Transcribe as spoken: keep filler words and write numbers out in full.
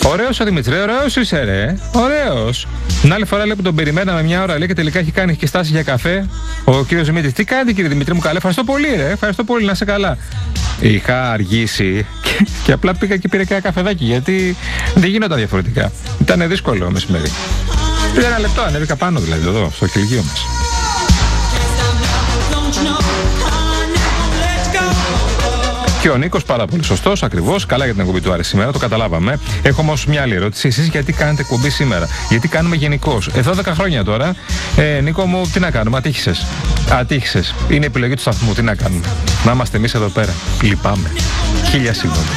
Ωραίος ο Δημήτρη, ωραίος είσαι ρε. Ωραίος. Την άλλη φορά λέει που τον περιμέναμε μια ώρα λέει και τελικά έχει κάνει και στάση για καφέ. Ο κύριος Δημήτρης, τι κάνετε κύριε Δημήτρη μου, καλά. Ευχαριστώ πολύ ρε, ευχαριστώ πολύ, να είσαι καλά. Είχα αργήσει και, και απλά πήγα και πήρα και ένα καφεδάκι γιατί δεν γινόταν διαφορετικά. Ήταν δύσκολο μεσημέρι. Πήρε ένα λεπτό, ανέβηκα πάνω δηλαδή εδώ, στο κηλικείο μας. Και ο Νίκος πάρα πολύ σωστός, ακριβώς. Καλά για την εκπομπή του Άρη σήμερα, το καταλάβαμε. Έχω όμως μια άλλη ερώτηση. Εσείς γιατί κάνετε εκπομπή σήμερα, γιατί κάνουμε γενικώς. Εδώ δέκα χρόνια τώρα, ε, Νίκο μου, τι να κάνουμε, ατύχησες. Ατύχησες. Είναι επιλογή του σταθμού, τι να κάνουμε. Να είμαστε εμείς εδώ πέρα. Λυπάμαι. Χίλια συγγνώμη.